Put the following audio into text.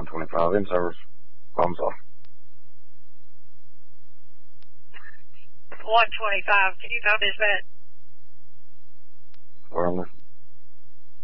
125 in service. Thumbs off. 125, can you copy this? Affirmative.